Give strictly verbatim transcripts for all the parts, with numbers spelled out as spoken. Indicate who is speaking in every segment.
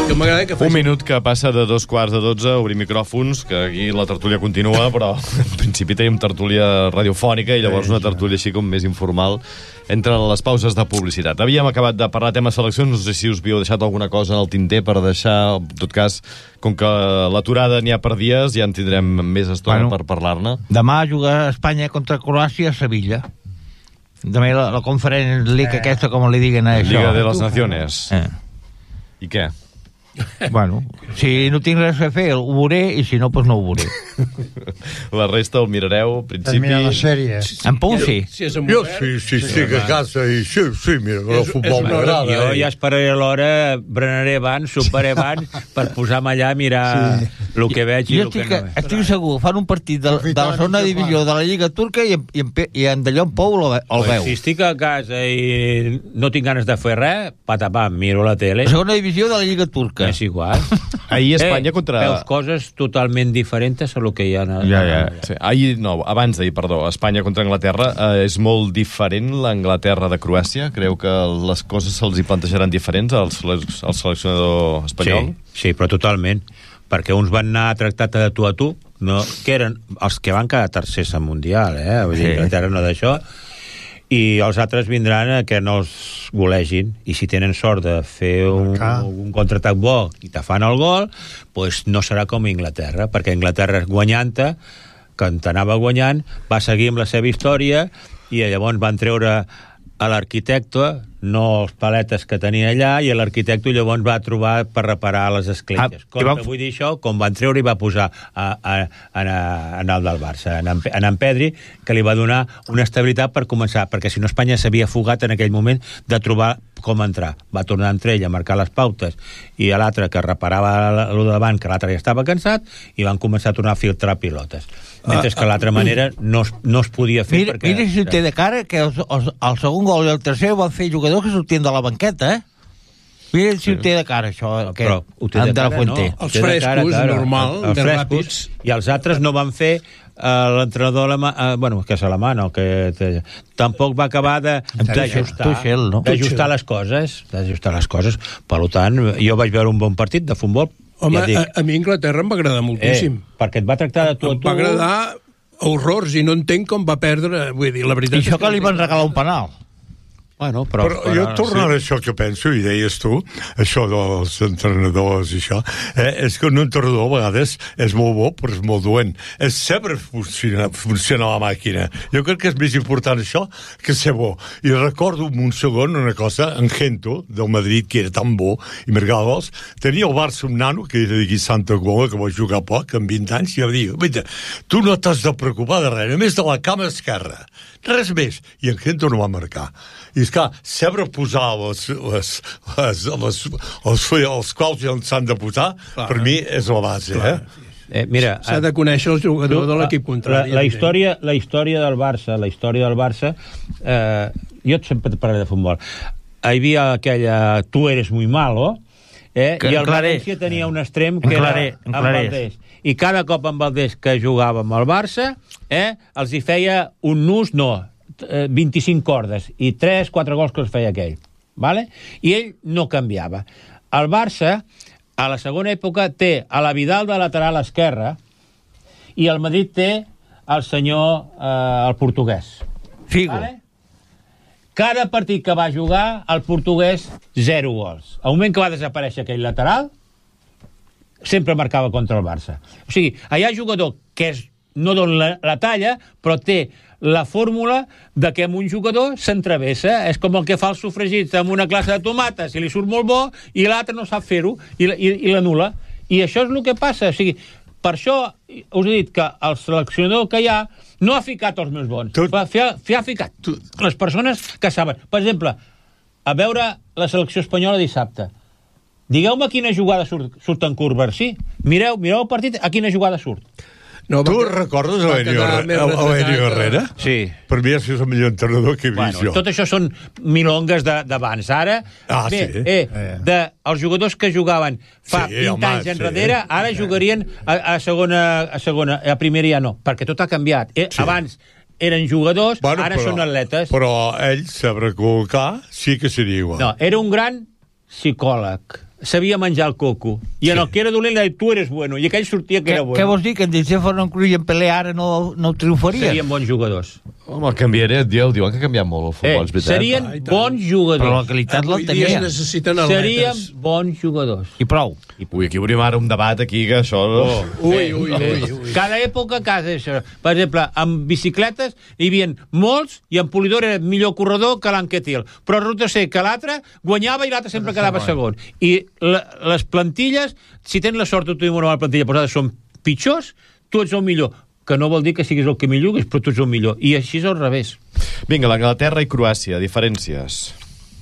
Speaker 1: que m'agrada que faci...
Speaker 2: Un minut que passa de dos quarts de dotze, obrim micròfons, que aquí la tertúlia continua, però en principi tenim tertúlia radiofònica i llavors una tertúlia així com més informal entre les pauses de publicitat. Havíem acabat de parlar tema seleccions, no sé si us havíeu deixat alguna cosa en el tinter per deixar, en tot cas, com que l'aturada n'hi ha per dies, ja en tindrem més estona bueno, per parlar-ne.
Speaker 3: Demà juga Espanya contra Croàcia a Sevilla. Demà la, la Conference League eh. aquesta, com li diguen a això.
Speaker 2: Liga de les Naciones. Eh. I què?
Speaker 3: Bueno, si no tinc res a fer, ho veuré, i si no, doncs no ho veuré.
Speaker 2: La resta el mirareu, al principi...
Speaker 4: Mira la sèrie.
Speaker 3: En Pou, sí.
Speaker 4: Si és jo sí, sí, sí, sí, que a casa, i sí, sí, mira, el futbol m'agrada.
Speaker 5: Jo ja esperaré l'hora, berenaré abans, soparé abans, per posar-me allà a mirar sí. el que veig i
Speaker 3: jo
Speaker 5: el que
Speaker 3: estic,
Speaker 5: no veig.
Speaker 3: Estic segur, fan un partit de, de la segona divisió de la Lliga Turca i en, i en, i en d'allò en Pou el, el veu.
Speaker 5: Si estic a casa i no tinc ganes de fer res, patapam, miro la tele.
Speaker 3: La segona divisió de la Lliga Turca.
Speaker 5: És igual.
Speaker 2: Ahir Espanya
Speaker 5: eh,
Speaker 2: contra...
Speaker 5: Veus coses totalment diferents a lo que hi ha...
Speaker 2: Ja, ja. Sí. Ahir, no, abans d'ahir, perdó, Espanya contra Anglaterra, eh, és molt diferent l'Anglaterra de Croàcia? Creu que les coses se'ls hi plantejaran diferents al, al seleccionador espanyol?
Speaker 5: Sí, sí, però totalment. Perquè uns van anar tractat de tu a tu, no, que eren els que van quedar tercers al Mundial, eh? Vull dir, sí. Anglaterra no d'això, i els altres vindran a que no els golegin, i si tenen sort de fer un, un contraatac bo i te fan el gol, doncs no serà com Inglaterra, perquè Inglaterra guanyant-te, que t'anava guanyant, va seguir amb la seva història, i llavors van treure a l'arquitecte, no els paletes que tenia allà, i l'arquitecte llavors va trobar per reparar les escletxes. Ah, com vam... vull dir això, com van treure i va posar a, a, a, a el del Barça, a en, a en Pedri, que li va donar una estabilitat per començar, perquè si no Espanya s'havia fugat en aquell moment de trobar com entrar. Va tornar entre ell a marcar les pautes, i a l'altre que reparava el davant, que l'altre ja estava cansat, i van començar a tornar a filtrar pilotes. Mentre que l'altra manera no es, no es podia fer.
Speaker 3: Mira,
Speaker 5: perquè...
Speaker 3: mira si ho té de cara, que els, els, el segon gol i el tercer van fer jugadors que sortien de la banqueta, eh? Mira si sí. ho té de cara, això, que
Speaker 5: però ho té de cara, no?
Speaker 1: Els frescos, cara, claro. normal, els, els frescos, ràpids.
Speaker 5: I els altres no van fer uh, l'entrenador alemà, uh, bueno, que és alemà, no, que te, tampoc va acabar de, d'ajustar,
Speaker 3: no?
Speaker 5: d'ajustar les coses, d'ajustar les coses. Per tant, jo vaig veure un bon partit de futbol.
Speaker 1: Home,
Speaker 5: ja
Speaker 1: a, a mi Inglaterra em va agradar moltíssim.
Speaker 5: Eh, perquè et va tractar de tu a tu.
Speaker 1: Em va agradar horrors i no entenc com va perdre. Vull dir, la veritat
Speaker 3: I això que, que li van regalar un penal.
Speaker 4: Bueno, però, però, però jo tornant sí. a això que penso, i deies tu, això dels entrenadors i això, eh, és que un entrenador a vegades és molt bo, però és molt dolent. És saber funcionar, funcionar la màquina. Jo crec que és més important això que ser bo. I recordo un segon una cosa, en Gento, del Madrid, que era tan bo, i marcava gols, tenia el Barça un nano, que era d'aquí Santa Coloma, que va jugar poc, amb vint anys, i va dir, mira, tu no t'has de preocupar de res, només de la cama esquerra. Res més. I en Gento no va marcar. I és clar, saber posar les, les, les, les, els, els quals ja s'han de posar, clar, per mi és la base. Eh?
Speaker 5: Eh, mira,
Speaker 1: s'ha de conèixer el jugador tu, de l'equip contrari.
Speaker 5: La, la, història, la història del Barça, la història del Barça, eh, jo sempre parlaré de futbol. Hi havia aquella, tu eres muy malo, eh? I el València tenia un extrem que era en Valdés. I cada cop en Valdés que jugava amb el Barça, eh, els hi feia un nus, no, vint-i-cinc cordes, i tres quatre gols que els feia aquell, vale? I ell no canviava. El Barça, a la segona època, té a la Vidal de lateral esquerra, i el Madrid té el senyor, eh, el portuguès.
Speaker 3: Figo.
Speaker 5: Vale? Cada partit que va jugar, el portuguès, zero gols. Al moment que va desaparèixer aquell lateral, sempre marcava contra el Barça. O sigui, hi ha jugador que és, no dona la, la talla, però té la fórmula de que amb un jugador s'entrevessa. És com el que fa el sofregit amb una classe de tomates i li surt molt bo i l'altre no sap fer-ho i, i, i l'anul·la. I això és el que passa. O sigui, per això us he dit que el seleccionador que hi ha no ha ficat els meus bons. Tot... Ha, ha ficat Tot... les persones que saben. Per exemple, a veure la selecció espanyola dissabte. Digueu-me a quina jugada surt, surt en Corberací. Mireu, mireu el partit, a quina jugada surt.
Speaker 4: No, tu va, recordes l'Aenio Herrera?
Speaker 5: Sí.
Speaker 4: Per mi és el millor entrenador que he vist
Speaker 5: bueno,
Speaker 4: jo.
Speaker 5: Tot això són milongues d'abans. Ara,
Speaker 4: ah,
Speaker 5: bé,
Speaker 4: sí.
Speaker 5: eh, de, els jugadors que jugaven fa sí, vint home, anys enrere, sí. Ara jugarien a, a segona, a segona, a primera ja no, perquè tot ha canviat. Eh, sí. Abans eren jugadors, bueno, ara però, són atletes.
Speaker 4: Però ell saber col·locar sí que seria igual.
Speaker 5: No, era un gran psicòleg. sabia menjar el coco. I en el que era dolent, li deia, tu eres bueno. I aquell sortia que era bueno.
Speaker 3: Què vols dir? Que en Dicé Fornoncruy i en Pelé ara no, no triomfarien?
Speaker 5: Serien bons jugadors.
Speaker 2: Home, el canviaré, diuen que ha canviat molt el futbol,
Speaker 5: Eh,
Speaker 2: és veritat.
Speaker 5: serien
Speaker 1: Ah, i tant.
Speaker 5: bons jugadors.
Speaker 3: Però la qualitat la
Speaker 1: Avui dia es
Speaker 3: tenia.
Speaker 1: necessiten
Speaker 5: Serien
Speaker 1: atletes.
Speaker 5: bons jugadors.
Speaker 3: I prou.
Speaker 2: Ui, aquí obrim ara un debat aquí, que això... Oh.
Speaker 1: Ui, ui, ui, ui.
Speaker 5: Cada època, cada això. Per exemple, amb bicicletes hi havia molts i en Polidor era millor corredor que l'Anquetil. Però resulta ser que l'altre guanyava i l'altre sempre quedava segon. I la, les plantilles, si tens la sort de tenir una bona plantilla posada, són pitjors, tu ets el millor. Que no vol dir que siguis el que millor, però tu ets el millor. I així és al revés.
Speaker 2: Vinga, l'Anglaterra i Croàcia, diferències.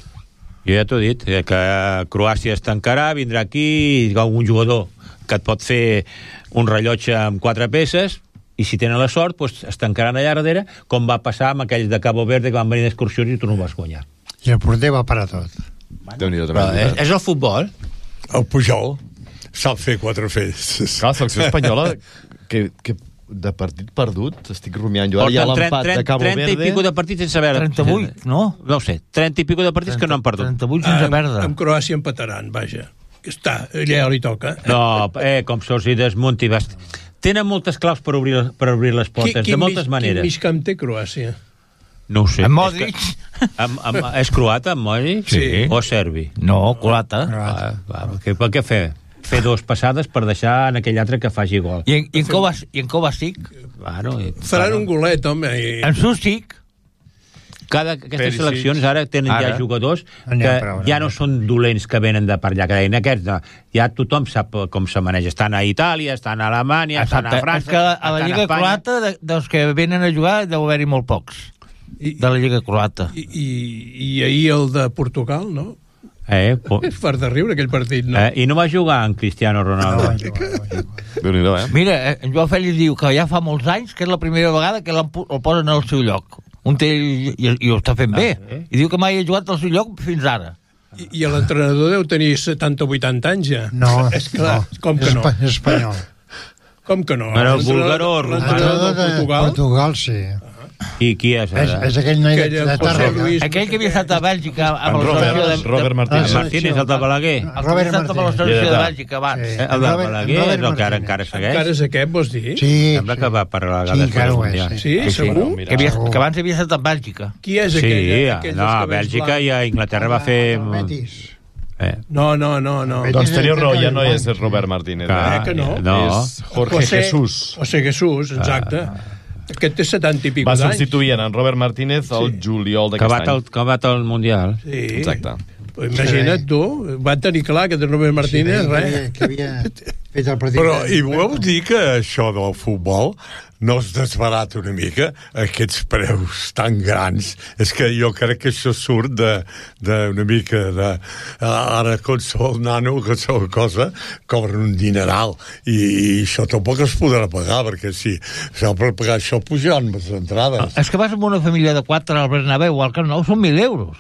Speaker 5: Jo ja t'ho he dit, eh, que Croàcia es tancarà, vindrà aquí i un jugador que et pot fer un rellotge amb quatre peces, i si tenen la sort, doncs es tancaran allà darrere, com va passar amb aquells de Cabo Verde que van venir d'excursions i tu no ho vas guanyar.
Speaker 6: I el porter va parar tot.
Speaker 2: Déu-n'hi-do, també.
Speaker 5: Però és, és el futbol.
Speaker 4: El Pujol sap fer quatre festes.
Speaker 2: Clar, la selecció espanyola, que, que de partit perdut, estic rumiant jo, ara hi ha
Speaker 5: Porten
Speaker 2: l'empat de Cabo
Speaker 5: trenta
Speaker 2: Verde.
Speaker 5: i pico de partits sense perdre.
Speaker 3: trenta-vuit, no?
Speaker 5: No ho sé, trenta i pico de partits que no han perdut.
Speaker 3: trenta-vuit sense
Speaker 1: Amb,
Speaker 3: perdre.
Speaker 1: amb Croàcia empataran, vaja. Està, allà li toca.
Speaker 5: No, eh, com se'ls hi desmunti. Bast... Tenen moltes claus per obrir, per obrir les portes, de moltes
Speaker 1: mig,
Speaker 5: maneres.
Speaker 1: Quin mig camp té Croàcia?
Speaker 5: No ho sé.
Speaker 3: En Modric?
Speaker 5: És, que, amb, amb, és croata, en Modric?
Speaker 3: Sí.
Speaker 5: O serbi?
Speaker 3: No, croata.
Speaker 5: Ah, va, què, per què fer? Fer dos passades per deixar en aquell altre que faci gol.
Speaker 3: I en, i en, Kovac, i en Kovacic?
Speaker 5: Bueno, i,
Speaker 1: Faran
Speaker 5: bueno,
Speaker 1: un golet, home. I...
Speaker 3: En Susic?
Speaker 5: cada, aquestes
Speaker 2: Perisic.
Speaker 5: seleccions ara tenen
Speaker 3: Ara.
Speaker 5: ja jugadors
Speaker 6: N'hi
Speaker 5: que
Speaker 6: ha prou,
Speaker 5: ja
Speaker 6: no?
Speaker 5: no són dolents que venen de per allà, que deien aquests, no. Ja tothom sap com se maneja. Estan a Itàlia, estan a Alemanya, estan a
Speaker 3: Exacte.
Speaker 5: França,
Speaker 3: És que a la
Speaker 5: estan
Speaker 3: Lliga
Speaker 5: Espanya.
Speaker 3: Croata, de, dels que venen a jugar, deu haver-hi molt pocs.
Speaker 1: I,
Speaker 3: De la Lliga Croata.
Speaker 1: i, i, I ahir el de Portugal, no?
Speaker 5: Eh, po-
Speaker 1: És fart de riure, aquell partit, no?
Speaker 5: eh, I no va jugar en Cristiano Ronaldo.
Speaker 2: Déu-n'hi-do, eh?
Speaker 3: Mira, eh, en Joan Fèlix diu que ja fa molts anys que és la primera vegada que l'han pu- el posen al seu lloc. Un té, i, i ho està fent bé.
Speaker 5: eh?
Speaker 3: I diu que mai ha jugat al seu lloc fins ara.
Speaker 1: I, i l'entrenador deu tenir setanta o vuitanta anys ja.
Speaker 6: No,
Speaker 1: És clar,
Speaker 6: no.
Speaker 1: com que
Speaker 6: és
Speaker 1: no?
Speaker 6: espa- És espanyol.
Speaker 1: Com que no?
Speaker 5: Però
Speaker 1: L'entrenador-
Speaker 5: búlgaro o
Speaker 1: l'entrenador de Portugal,
Speaker 6: Portugal, sí.
Speaker 5: I qui és
Speaker 6: És,
Speaker 5: ara?
Speaker 6: és aquell noi de,
Speaker 1: Aquella
Speaker 6: de
Speaker 1: José
Speaker 6: Tarragona.
Speaker 1: Luis-
Speaker 3: Aquell que havia estat a Bèlgica amb
Speaker 2: En
Speaker 3: la
Speaker 2: Robert,
Speaker 3: selecció de...
Speaker 2: Robert Martínez.
Speaker 6: Ah,
Speaker 5: Martínez, el de Balaguer.
Speaker 3: El que
Speaker 6: Robert
Speaker 3: havia estat amb la
Speaker 6: Martínez.
Speaker 3: selecció de
Speaker 2: Ja.
Speaker 3: Bèlgica abans.
Speaker 6: Sí.
Speaker 5: Eh, el de
Speaker 6: Robert-
Speaker 5: Balaguer
Speaker 6: Robert
Speaker 5: és el que ara
Speaker 6: Martínez.
Speaker 5: encara segueix.
Speaker 1: encara és aquest, vols dir?
Speaker 6: Sí,
Speaker 5: Sembla que va per la
Speaker 6: Sí,
Speaker 5: gala
Speaker 6: encara ho és,
Speaker 5: mundial.
Speaker 6: sí.
Speaker 1: Sí, segur?
Speaker 2: Mira.
Speaker 3: Que, havia, que abans havia estat a Bèlgica.
Speaker 1: Qui és
Speaker 5: Sí,
Speaker 1: aquell? aquell
Speaker 5: no,
Speaker 1: dels
Speaker 5: a
Speaker 1: cabells
Speaker 5: Bèlgica
Speaker 1: blancs?
Speaker 5: i a Inglaterra va fer...
Speaker 6: El Betis.
Speaker 5: Eh.
Speaker 1: No, no, no, no.
Speaker 6: Betis.
Speaker 2: Doncs teniu raó, ja no és Robert Martínez.
Speaker 5: Clar,
Speaker 1: Eh, que no?
Speaker 5: No.
Speaker 2: És Jorge
Speaker 1: José,
Speaker 2: Jesús.
Speaker 1: José Jesús, exacte. Aquest té setanta i pico
Speaker 2: Va
Speaker 1: d'anys.
Speaker 2: substituir en Robert Martínez el juliol
Speaker 5: Que
Speaker 2: d'aquest
Speaker 5: va,
Speaker 2: any.
Speaker 5: el, que va el Mundial.
Speaker 1: Sí.
Speaker 2: Exacte.
Speaker 1: Pues imagina't tu, va tenir clar que de Robert Martínez,
Speaker 6: Sí,
Speaker 1: res.
Speaker 6: que havia fet el partit.
Speaker 4: Però, i voleu dir que això del futbol no es desbarata una mica, aquests preus tan grans? És que jo crec que això surt de, de una mica de... Ara, qualsevol nano, qualsevol cosa, cobren un dineral. I, i això tampoc es podrà pagar, perquè si s'ha per pagar això, pujaran les entrades.
Speaker 3: És que vas amb una família de quatre al Bernabéu o al Camp Nou, són mil euros.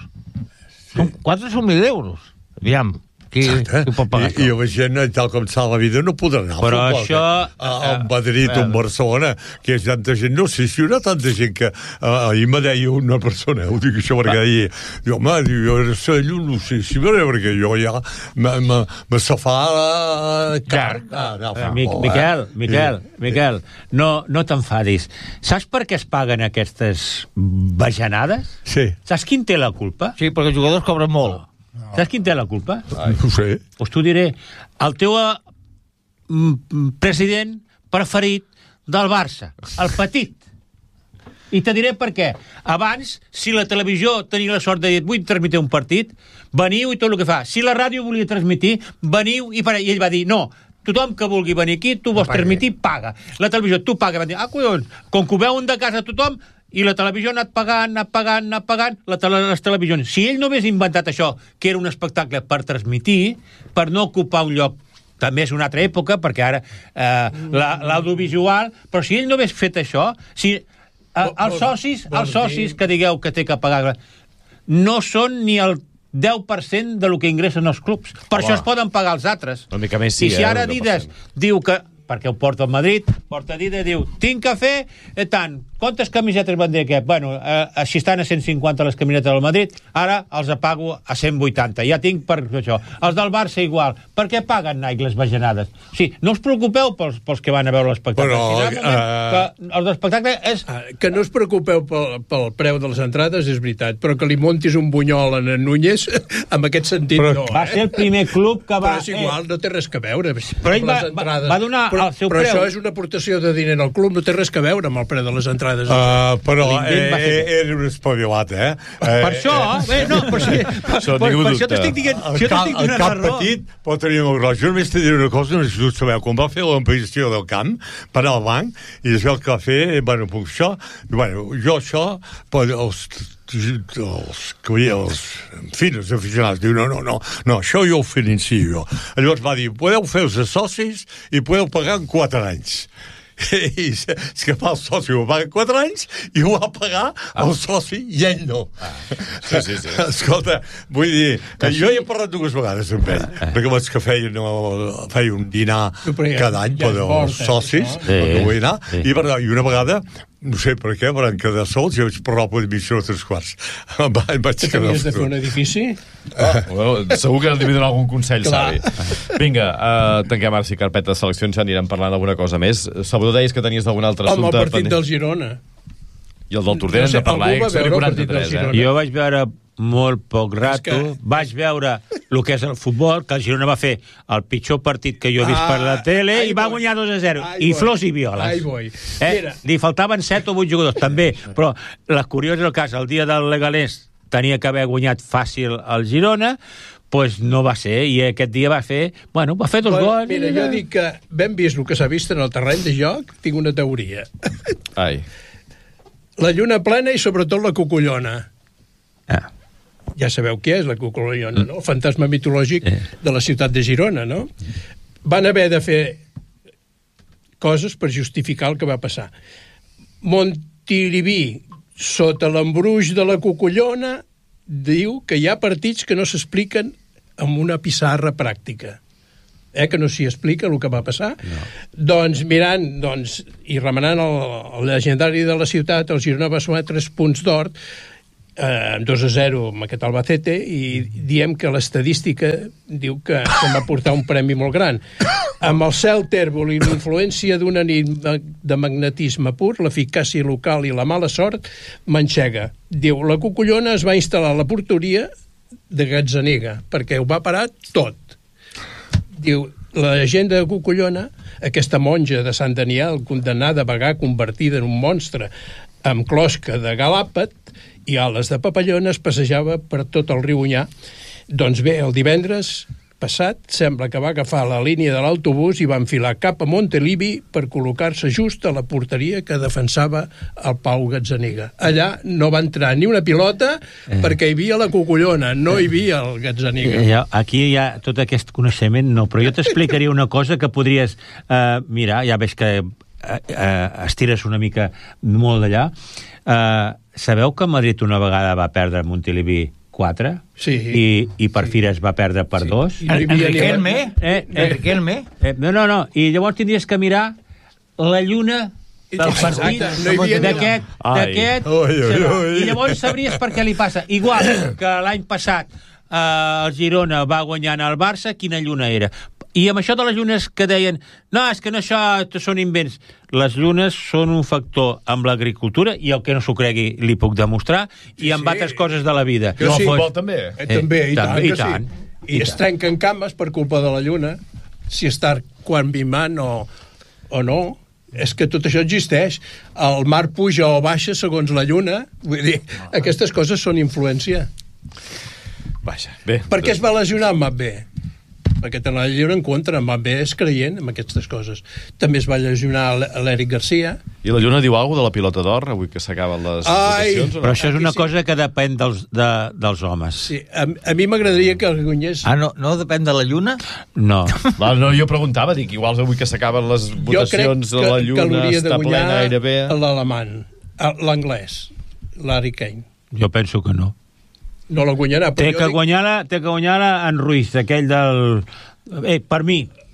Speaker 3: Són, quatre són mil euros. Aviam, qui, qui ho pot pagar?
Speaker 4: I, I la gent, tal com està la vida, no podrà anar al
Speaker 5: Però
Speaker 4: futbol.
Speaker 5: això,
Speaker 4: que A, a Madrid o a Barcelona, que és tanta gent... No sé si hi haurà tanta gent que... Uh, ahir me deia una persona, ho dic això perquè deia... Jo, home, diu, jo era cello, no sé si veuré, perquè jo ja me, me, me se fa uh, car. Ah, no,
Speaker 5: Eh,
Speaker 4: fa
Speaker 5: Mi,
Speaker 4: por,
Speaker 5: Miquel,
Speaker 4: eh?
Speaker 5: Miquel,
Speaker 4: Sí.
Speaker 5: Miquel, no, no t'enfadis. Saps per què es paguen aquestes bajanades?
Speaker 4: Sí,
Speaker 5: Saps quin té la culpa?
Speaker 3: Sí, perquè els jugadors cobren molt.
Speaker 5: Saps quin té la culpa?
Speaker 4: no ho sé.
Speaker 5: Doncs t'ho diré. El teu eh, mm, president preferit del Barça, el Petit. I te diré per què. Abans, si la televisió tenia la sort de dir vull transmetre un partit, veniu i tot el que fa. Si la ràdio volia transmetre, veniu i, i ell va dir no, tothom que vulgui venir aquí, tu vols transmetre, paga. La televisió, tu paga. Va dir, ah, collons, com que ho veuen de casa tothom, i la televisió ha anat pagant, anat pagant, anat pagant, la tele, les televisions. Si ell no hagués inventat això, que era un espectacle per transmetre, per no ocupar un lloc, també és una altra època, perquè ara eh, l'audiovisual, però si ell no hagués fet això, si eh, els socis, els socis que digueu que té que pagar, no són ni el deu per cent de lo que ingressen els clubs. Per
Speaker 2: Home.
Speaker 5: això es poden pagar els altres.
Speaker 2: Una mica més sí,
Speaker 5: I si
Speaker 2: eh,
Speaker 5: ara
Speaker 2: el deu per
Speaker 5: Adidas
Speaker 2: cent.
Speaker 5: diu que perquè ho porta al Madrid, porta a Dida i diu, tinc cafè, eh, tant, quantes camisetes van dir aquest? Bueno, eh, així estan a cent cinquanta les camisetes del Madrid, ara els apago a cent vuitanta, ja tinc per això. Els del Barça igual, per què paguen Nike les bajanades? Sí, no us preocupeu pels, pels que van a veure l'espectacle.
Speaker 4: Però,
Speaker 5: si uh... que els d'espectacle és...
Speaker 1: Que no us preocupeu pel, pel preu de les entrades, és veritat, però que li montis un bunyol en Núñez, en aquest sentit
Speaker 4: però,
Speaker 1: no.
Speaker 5: Va
Speaker 1: eh?
Speaker 5: ser el primer club que va...
Speaker 1: Però és igual, no té res que veure.
Speaker 5: Però ell va, va, va donar
Speaker 1: però,
Speaker 5: el seu
Speaker 1: però
Speaker 5: preu.
Speaker 1: això és una aportació de diner al club, no té res que veure amb el preu de les entrades.
Speaker 4: Uh, però
Speaker 5: L'invent va fer-
Speaker 4: eh, era un espavilat, eh?
Speaker 5: Per
Speaker 4: eh,
Speaker 5: això, eh, no, però sí, per,
Speaker 2: Això
Speaker 5: per,
Speaker 2: ningú
Speaker 5: per això
Speaker 2: dubta.
Speaker 5: t'estic dient,
Speaker 4: El,
Speaker 5: si jo
Speaker 4: cap,
Speaker 5: t'estic
Speaker 4: el
Speaker 5: donant
Speaker 4: cap
Speaker 5: la raó.
Speaker 4: petit pot tenir un gros. Jo només t'he dit una cosa, només tu sabeu, quan va fer l'ampliació del camp, per al banc, i es veu que va fer, bueno, puc això, bueno, jo això, però els, els, els, en fi, els aficionats, diu, no, no, no, no, això jo ho financio jo. Llavors va dir, podeu fer-vos socis i podeu pagar en quatre anys. I és que fa el soci ho paga quatre anys i ho va pagar el soci i ell no.
Speaker 2: Ah. Sí, sí, sí.
Speaker 4: Escolta, vull dir, jo hi he parlat dues vegades amb ell, perquè vaig que feia, no, feia un dinar cada any per als socis, perquè vull anar, i, per, i una vegada, no sé per què, van quedar sols i vaig parlar per admissió a tres quarts. Vaig
Speaker 1: Que tenies de fer un edifici?
Speaker 2: Ah, well, segur que li donar algun consell
Speaker 1: Clar.
Speaker 2: savi. Vinga, uh, tanquem ara si carpeta de seleccions, ja anirem parlant d'alguna cosa més. Salvador, deies que tenies d'algun altre
Speaker 1: Home,
Speaker 2: assumpte
Speaker 1: el partit
Speaker 2: pendent.
Speaker 1: del Girona.
Speaker 2: I el del Tordera
Speaker 1: No sé,
Speaker 2: hem de parlar,
Speaker 1: algú va
Speaker 2: eh?
Speaker 1: veure el
Speaker 2: quaranta-tres,
Speaker 1: partit del
Speaker 2: eh?
Speaker 1: Girona?
Speaker 5: Jo vaig veure molt poc rato,
Speaker 1: que-
Speaker 5: vaig veure el que és el futbol, que el Girona va fer el pitjor partit que jo he vist
Speaker 1: Ah,
Speaker 5: per la tele
Speaker 1: ai,
Speaker 5: i va
Speaker 1: boi.
Speaker 5: guanyar dos a zero.
Speaker 1: Ai,
Speaker 5: I
Speaker 1: boi.
Speaker 5: flors i violes.
Speaker 1: Ai, boi.
Speaker 5: Eh?
Speaker 1: Mira.
Speaker 5: Li faltaven set o vuit jugadors, també. Però la curiosa és el cas, el dia del Leganés tenia que haver guanyat fàcil el Girona, pues no va ser, i aquest dia va fer, bueno, va fer dos
Speaker 1: Bueno,
Speaker 5: gols.
Speaker 1: mira, jo dic que ben vist el que s'ha vist en el terreny de joc, tinc una teoria.
Speaker 2: Ai.
Speaker 1: La lluna plena i sobretot la cucullona.
Speaker 5: Ah.
Speaker 1: Ja sabeu què és la cucullona, no? El fantasma mitològic de la ciutat de Girona, no? Van haver de fer coses per justificar el que va passar. Montilivi, sota l'embruix de la cucullona, diu que hi ha partits que no s'expliquen amb una pissarra pràctica. Eh, que no s'hi explica el que va passar. No. Doncs mirant, doncs, i remenant el, el legendari de la ciutat, el Girona va sumar tres punts d'or, eh, dos a zero amb aquest Albacete, i diem que l'estadística diu que se'n va portar un premi molt gran. Amb el cel tèrbol i l'influència d'una nit de magnetisme pur, l'eficàcia local i la mala sort manxega. Diu, la cucullona es va instal·lar a la porteria de Gazzaniga, perquè ho va parar tot. Diu, la llegenda de Cucullona, aquesta monja de Sant Daniel, condenada a vagar convertida en un monstre amb closca de galàpet i ales de papallona, es passejava per tot el riu Onyar. Doncs bé, el divendres passat sembla que va agafar la línia de l'autobús i va enfilar cap a Montilivi per col·locar-se just a la porteria que defensava el Pau Gazzaniga. Allà no va entrar ni una pilota eh. perquè hi havia la cucullona, no hi havia el Gazzaniga.
Speaker 5: Ja, aquí hi ha tot aquest coneixement, no, però jo t'explicaria una cosa que podries eh, mirar, ja veig que eh, eh, estires una mica molt d'allà. Eh, sabeu que Madrid una vegada va perdre Montilivi quatre?
Speaker 1: Sí.
Speaker 5: I, i per Fires va perdre per sí. dos?
Speaker 1: I no hi havia ni-
Speaker 3: Enriquelme?
Speaker 5: Eh, eh,
Speaker 3: Enriquelme?
Speaker 5: Eh, no, no, no. I llavors tindries que mirar la lluna del
Speaker 1: Exacte,
Speaker 5: partit
Speaker 1: no hi havia ni-
Speaker 5: d'aquest...
Speaker 2: Ai.
Speaker 5: d'aquest
Speaker 4: Ui, ui, ui.
Speaker 5: I llavors sabries per què li passa. Igual que l'any passat eh, el Girona va guanyant al Barça, quina lluna era. I amb això de les llunes que deien no, és que no això són invents. Les llunes són un factor amb l'agricultura, i el que no s'ho cregui li puc demostrar, i amb
Speaker 1: sí.
Speaker 5: altres coses de la vida.
Speaker 1: Jo
Speaker 2: I el
Speaker 1: sí.
Speaker 2: futbol també.
Speaker 1: Eh, també, i tant,
Speaker 5: també, i
Speaker 1: que
Speaker 5: tant.
Speaker 1: sí. I,
Speaker 5: I
Speaker 1: es
Speaker 5: tant.
Speaker 1: trenquen cames per culpa de la lluna, si està quan vimant o, o no. És que tot això existeix. El mar puja o baixa segons la lluna. Vull dir, aquestes coses són influència.
Speaker 2: Vaja, bé.
Speaker 1: Per què es va lesionar en Mbappé? Perquè te la lliure en contra. Mbappé és creient en aquestes coses. També es va lesionar l'Eric Garcia.
Speaker 2: I la Lluna diu alguna cosa de la pilota d'or, avui que s'acaben les
Speaker 1: Ai!
Speaker 2: votacions? O
Speaker 5: Però
Speaker 2: no?
Speaker 5: això és una
Speaker 1: Aquí sí.
Speaker 5: cosa que depèn dels, de, dels homes.
Speaker 1: Sí, a, a mi m'agradaria que el guanyés...
Speaker 3: Ah, no, no depèn de la lluna?
Speaker 5: No.
Speaker 2: Va, no, jo preguntava, dic, igual avui que s'acaben les
Speaker 1: Jo crec
Speaker 2: votacions
Speaker 1: que,
Speaker 2: de la
Speaker 1: que
Speaker 2: Lluna
Speaker 1: l'hauria de
Speaker 2: està plena
Speaker 1: guanyar
Speaker 2: gairebé...
Speaker 1: l'alemany, l'anglès, l'Harry Kane.
Speaker 5: Jo penso que no.
Speaker 1: No la guanyarà,
Speaker 5: Té
Speaker 1: però
Speaker 5: que
Speaker 1: jo dic...
Speaker 5: guanyar-la té que guanyar-la en Ruiz, aquell del... Eh, per mi,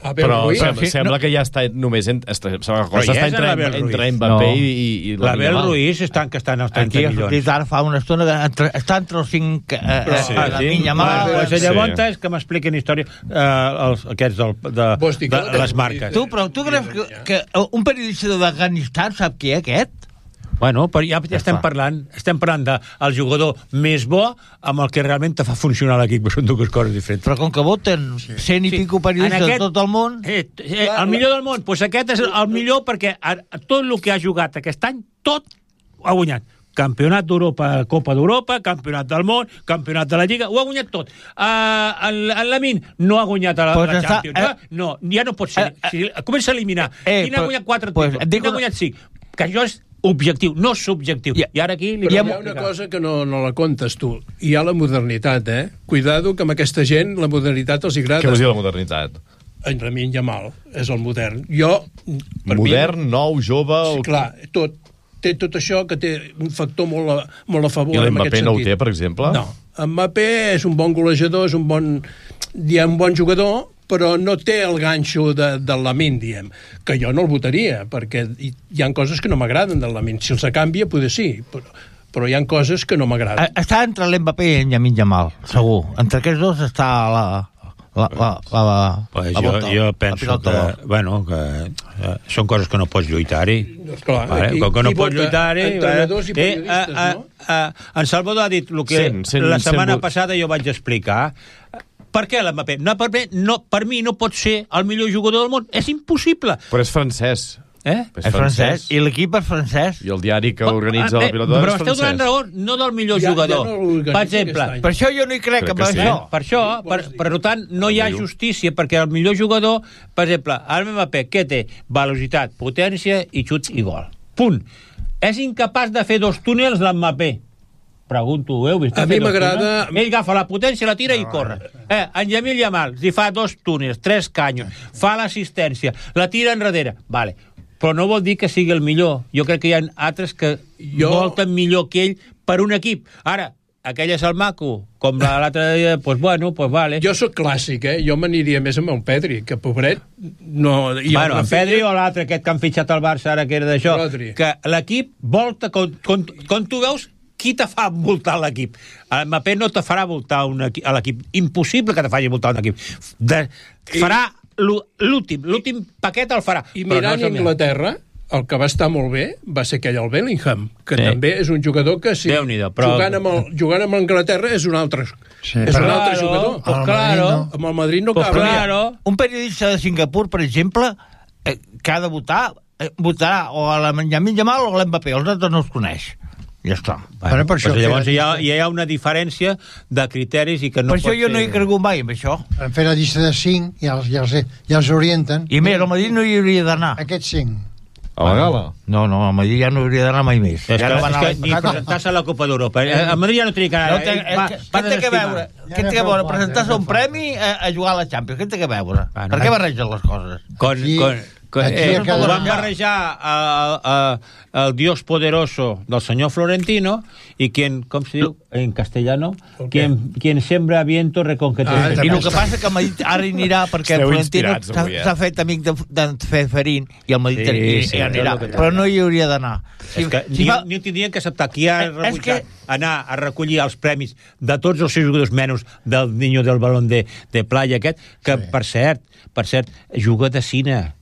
Speaker 1: Abel
Speaker 2: Però
Speaker 1: Ruiz.
Speaker 2: sembla,
Speaker 3: Sí,
Speaker 2: sembla
Speaker 3: no.
Speaker 2: que ja està només en, està, la cosa
Speaker 5: Però ja
Speaker 2: està
Speaker 5: és
Speaker 2: entre,
Speaker 5: l'Abel Ruiz.
Speaker 2: entre Mbappé
Speaker 3: No.
Speaker 2: i, i, i
Speaker 5: L'Abel
Speaker 2: Yamal.
Speaker 5: Ruiz estan que estan als
Speaker 3: Aquí
Speaker 5: trenta
Speaker 3: ha
Speaker 5: milions.
Speaker 3: sortit ara fa una estona que entre, està entre els cinc eh,
Speaker 1: Però-
Speaker 3: eh,
Speaker 1: Sí,
Speaker 3: la
Speaker 5: sí?
Speaker 3: Minya
Speaker 5: Vale,
Speaker 3: Mal.
Speaker 5: pues
Speaker 2: Sí.
Speaker 5: llavors és que m'expliquen història eh, els, aquests del, de,
Speaker 1: Vols dir
Speaker 5: de,
Speaker 1: que-
Speaker 5: les marques.
Speaker 3: Tu, però tu creus que, que un periodista d'Afganistan sap qui és aquest?
Speaker 5: Bueno, però ja, ja estem parlant estem parlant del jugador més bo amb el que realment te fa funcionar l'equip, que són dues coses diferents.
Speaker 3: Però com que voten cent i
Speaker 5: Sí.
Speaker 3: pico periodistes
Speaker 5: En
Speaker 3: de
Speaker 5: aquest-
Speaker 3: tot el món...
Speaker 5: Eh, eh, el millor del món, doncs aquest és el millor perquè a, a tot el que ha jugat aquest any, tot ho ha guanyat. Campionat d'Europa, Copa d'Europa, Campionat del món, Campionat de la Lliga, ho ha guanyat tot. Uh, el, el Lamin no ha guanyat a la,
Speaker 3: Pues
Speaker 5: la
Speaker 3: està-
Speaker 5: Champions.
Speaker 3: eh,
Speaker 5: Eh, no, ja no pot ser.
Speaker 3: eh,
Speaker 5: Si, comença a eliminar.
Speaker 3: eh,
Speaker 5: Quin ha
Speaker 3: però-
Speaker 5: guanyat quatre
Speaker 3: pues,
Speaker 5: títols?
Speaker 3: et dic
Speaker 5: Quin ha
Speaker 3: una-
Speaker 5: guanyat cinc? Que això és objectiu, no subjectiu.
Speaker 3: I-
Speaker 5: I ara aquí... Li
Speaker 1: Però hi ha
Speaker 5: vam
Speaker 1: una
Speaker 5: explicar.
Speaker 1: cosa que no, no la comptes tu. Hi ha la modernitat, eh? Cuidado que amb aquesta gent la modernitat els agrada.
Speaker 2: Què vols dir la modernitat?
Speaker 1: En Lamine Yamal és el modern. Jo, per
Speaker 2: Modern, nou, jove...
Speaker 1: mi,
Speaker 2: O...
Speaker 1: clar, tot. Té tot això que té un factor molt a, molt a favor.
Speaker 2: I
Speaker 1: en
Speaker 2: l'Mbappé
Speaker 1: aquest
Speaker 2: no ho
Speaker 1: sentit.
Speaker 2: té, per exemple?
Speaker 1: No. Mbappé és un bon golejador, és un bon, diem, un bon jugador, però no té el ganxo de, del Lamine, diem, que jo no el votaria, perquè hi, hi ha coses que no m'agraden del Lamine. Si els canvia, potser sí, però, però hi ha coses que no m'agraden.
Speaker 3: Eh, Està entre l'Mbappé i en Yamin Yamal, segur. Entre aquests dos està la... La, la, la, la,
Speaker 5: Pues
Speaker 3: la
Speaker 5: jo,
Speaker 3: volta,
Speaker 5: jo
Speaker 3: la
Speaker 5: penso
Speaker 3: pilota
Speaker 5: que,
Speaker 3: d'or.
Speaker 5: bueno, que eh, són coses que no pots lluitar-hi.
Speaker 1: Doncs clar,
Speaker 5: Vale?
Speaker 1: aquí-
Speaker 5: Com que no
Speaker 1: qui
Speaker 5: pots
Speaker 1: vota?
Speaker 5: lluitar-hi...
Speaker 1: Entrenadors i
Speaker 5: eh,
Speaker 1: periodistes,
Speaker 5: eh,
Speaker 1: no?
Speaker 5: eh, en Salvador ha dit el que
Speaker 2: Cent, cent,
Speaker 5: la setmana
Speaker 2: cent vo-
Speaker 5: passada jo vaig explicar. Per què l'Mbappé? No, per, mi- no, per mi no pot ser el millor jugador del món. És impossible.
Speaker 2: Però és francès.
Speaker 5: Eh?
Speaker 3: És francès. I l'equip és francès.
Speaker 2: I el diari que organitza
Speaker 5: Ah,
Speaker 2: la
Speaker 5: bé,
Speaker 2: pilota d'or
Speaker 5: però
Speaker 2: és
Speaker 5: esteu donant
Speaker 2: francès.
Speaker 5: raó, no del millor
Speaker 1: Ja- ja
Speaker 5: jugador.
Speaker 1: no l'organitza
Speaker 5: per exemple,
Speaker 1: aquest any.
Speaker 3: Per això jo no hi crec,
Speaker 2: Crec
Speaker 3: en
Speaker 2: que sí.
Speaker 3: això.
Speaker 5: per això, per, per tant, no hi ha justícia, perquè el millor jugador, per exemple, el Mbappé, què té? Velocitat, potència i xut i gol. Punt. És incapaç de fer dos túnels l'Mbappé. Pregunto, ho heu vist?
Speaker 1: A
Speaker 5: Fer
Speaker 1: mi
Speaker 5: dos
Speaker 1: m'agrada-
Speaker 5: túnels? Ell agafa la potència, la tira i corre. Eh, en Yamil Yamal li fa dos túnels, tres canyos, fa l'assistència, la tira enrere. Vale. Però no vol dir que sigui el millor. Jo crec que hi ha altres que
Speaker 1: Jo-
Speaker 5: volten millor que ell per un equip. Ara, aquell és el maco, com la- l'altre dia, doncs pues bueno, doncs pues vale.
Speaker 1: Jo sóc clàssic, eh? Jo m'aniria més amb el Pedri, que pobret no... I el
Speaker 5: Bueno, en
Speaker 1: Rafinha-
Speaker 5: Pedri o l'altre, aquest que han fitxat al Barça ara, que era d'això,
Speaker 1: Rodri.
Speaker 5: que l'equip volta, com, com, com tu veus, qui te fa voltar l'equip? El Mbappé no te farà voltar un equip, a l'equip. Impossible que te faci voltar un equip. De, farà l'ú- l'últim, l'últim paquet el farà.
Speaker 1: I
Speaker 5: però
Speaker 1: mirant
Speaker 5: no és el millor.
Speaker 1: Anglaterra, el que va estar molt bé va ser aquell el Bellingham, que
Speaker 5: Sí.
Speaker 1: també és un jugador que si
Speaker 5: Déu-n'hi-do, però-
Speaker 1: jugant, amb el, jugant amb Anglaterra és un altre,
Speaker 6: Sí,
Speaker 1: és un
Speaker 6: però-
Speaker 1: altre
Speaker 5: Claro,
Speaker 1: jugador.
Speaker 5: pues
Speaker 6: Al
Speaker 5: claro.
Speaker 6: Madrid,
Speaker 1: Amb el Madrid no
Speaker 5: Pues
Speaker 1: cabria.
Speaker 5: claro.
Speaker 3: Un periodista de Singapur, per exemple, eh, que ha de votar, eh, votarà o a la Yamin Yamal o a l'Mbappé. Els altres no els coneix. Ja està.
Speaker 6: Bueno, per això
Speaker 5: Pues llavors
Speaker 6: que-
Speaker 5: hi ha, hi ha una diferència de criteris i que no
Speaker 3: per això
Speaker 5: pot
Speaker 3: jo no
Speaker 5: ser-
Speaker 3: he cregut mai amb això.
Speaker 6: Han fet la llista de cinc i els, i els, i els orienten.
Speaker 3: I més, al Madrid no hi hauria d'anar.
Speaker 6: Aquests cinc.
Speaker 2: A la gala.
Speaker 3: No, no, al Madrid ja no hauria d'anar mai més.
Speaker 5: És
Speaker 3: Ja
Speaker 5: que,
Speaker 3: no va
Speaker 5: és
Speaker 3: anar
Speaker 5: que
Speaker 3: l'any
Speaker 5: ni
Speaker 3: passat.
Speaker 5: presentar-se a la Copa d'Europa. Eh? A Madrid ja no tenia que anar.
Speaker 3: No té,
Speaker 5: Ell
Speaker 3: eh,
Speaker 5: va-
Speaker 3: què
Speaker 5: va
Speaker 3: què té que
Speaker 5: desestimar.
Speaker 3: veure?
Speaker 6: Ja
Speaker 3: Què té
Speaker 6: n'ha
Speaker 3: que
Speaker 6: fet
Speaker 3: veure?
Speaker 6: quatre,
Speaker 3: Presentar-se
Speaker 6: ja
Speaker 3: un
Speaker 6: n'ha fet
Speaker 3: premi a, a jugar a la Champions. Què té que veure?
Speaker 5: Bueno,
Speaker 3: per què
Speaker 5: eh.
Speaker 3: barregen les coses?
Speaker 5: Con,
Speaker 6: Aquí-
Speaker 5: con, con,
Speaker 6: aquí
Speaker 5: eh,
Speaker 6: a cada-
Speaker 5: ho van barrejar a, a, a, el Dios poderoso del senyor Florentino i quien, com se diu en castellano, quien, quien sembra viento reconquete.
Speaker 1: Ah,
Speaker 3: I el que passa que el Madrid ara hi anirà perquè
Speaker 2: Esteu
Speaker 3: Florentino
Speaker 2: inspirats
Speaker 3: s'ha
Speaker 2: avui, eh?
Speaker 3: s'ha fet amic de, de Feferín i el Madrid
Speaker 5: Sí,
Speaker 3: hi,
Speaker 5: sí,
Speaker 3: hi anirà,
Speaker 5: és el que
Speaker 3: però no hi hauria d'anar.
Speaker 5: És que
Speaker 3: si
Speaker 5: ni,
Speaker 3: fa-
Speaker 5: ni ho tindrien que acceptar. Qui ha
Speaker 3: Eh, és
Speaker 5: rebutjat
Speaker 3: que-
Speaker 5: anar a recollir els premis de tots els seus jugadors, menys del Niño del Balón de, de Playa aquest, que,
Speaker 6: Sí.
Speaker 5: per cert, per cert, juga de cine.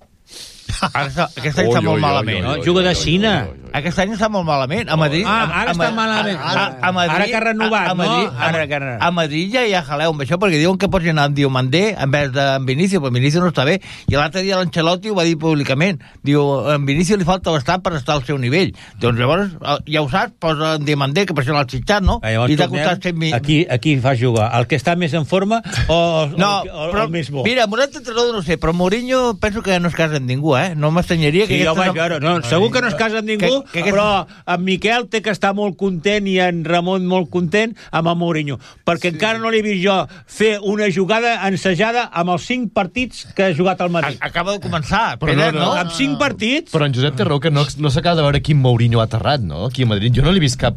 Speaker 3: Ara està, aquest any està
Speaker 2: Oi,
Speaker 3: molt
Speaker 2: oi,
Speaker 3: malament.
Speaker 2: oi,
Speaker 5: No?
Speaker 2: oi,
Speaker 5: Juga de
Speaker 2: oi, oi,
Speaker 5: cine.
Speaker 2: oi, oi, oi.
Speaker 3: Aquest any està molt malament. A Madrid...
Speaker 5: Ah,
Speaker 3: a-
Speaker 5: ara
Speaker 3: a-
Speaker 5: està
Speaker 3: a-
Speaker 5: malament.
Speaker 3: A, a, a Madrid,
Speaker 5: Ara que ha renovat,
Speaker 3: a, a Madrid,
Speaker 5: no? Ara que ha renovat.
Speaker 3: A Madrid ja hi ha jaleu amb això, perquè diuen que pots anar amb Diomandé en vez d'en Vinícius, però Vinícius no està bé. I l'altre dia l'Ancelotti ho va dir públicament. Diu, en Vinícius li falta bastant per estar al seu nivell. Doncs llavors, eh, ja ho saps, posa en Diomandé, que per això l'ha xitxat, no?
Speaker 5: Ah, llavors
Speaker 3: I t'ha
Speaker 5: tornem,
Speaker 3: costat cent mil...
Speaker 5: aquí, aquí fa jugar el que està més en forma o,
Speaker 3: No,
Speaker 5: o, o,
Speaker 3: però,
Speaker 5: el més bo.
Speaker 3: mira, amb un altre entrenador no sé, però Mourinho penso que no es casa amb ningú, eh? No m'estranyaria que...
Speaker 5: Sí, ja ho
Speaker 3: aquesta-
Speaker 5: vaig veure. No, segur que no es casa amb ningú,
Speaker 3: Que- que aquest-
Speaker 5: però en Miquel té que estar molt content i en Ramon molt content amb el Mourinho, perquè sí. encara no l'he vist jo fer una jugada ensejada amb els cinc partits que ha jugat al Madrid.
Speaker 3: A- Acaba de començar,
Speaker 2: Però
Speaker 3: Pere,
Speaker 2: no,
Speaker 3: no?
Speaker 2: no.
Speaker 5: Amb cinc partits?
Speaker 2: Però en Josep té raó que no, no s'acaba de veure quin Mourinho ha aterrat, no? Aquí a Madrid. Jo no l'he vist cap